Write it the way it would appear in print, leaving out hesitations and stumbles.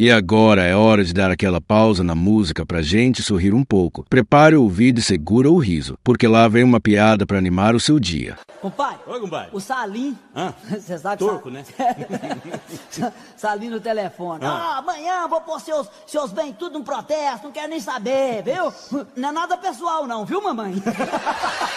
E agora é hora de dar aquela pausa na música pra gente sorrir um pouco. Prepare o ouvido e segura o riso, porque lá vem uma piada pra animar o seu dia. Compadre, Oi, compadre. o Salim, você sabe que Turco, né? Salim no telefone. Amanhã vou pôr seus bens tudo num protesto, não quero nem saber, viu? Não é nada pessoal não, viu, mamãe?